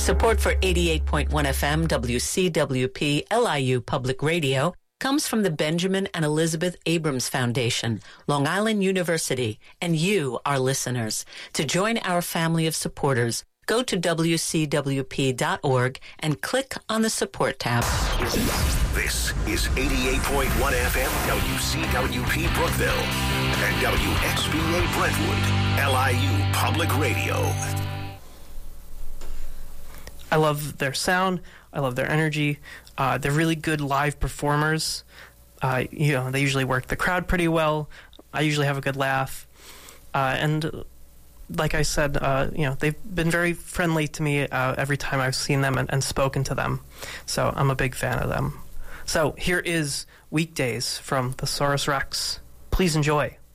Support for 88.1 FM WCWP LIU Public Radio comes from the Benjamin and Elizabeth Abrams Foundation, Long Island University, and you, our listeners. To join our family of supporters, go to WCWP.org and click on the support tab. This is 88.1 FM WCWP Brookville and WXBA Brentwood, LIU Public Radio. I love their sound. I love their energy. They're really good live performers. They usually work the crowd pretty well. I usually have a good laugh. And like I said, they've been very friendly to me every time I've seen them and spoken to them. So I'm a big fan of them. So here is Weekdays from Thesaurus Rex. Please enjoy.